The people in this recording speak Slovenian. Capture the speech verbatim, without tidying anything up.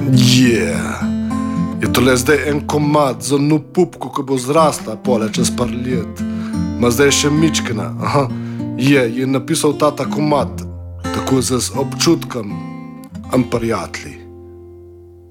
Yeah. Je tole zdaj en komad za eno pupko, ki bo zrasla pole čez par let. Ma zdaj še mičkena. Aha. Je, je napisal tata komad, tako z občutkom, am prijatelji.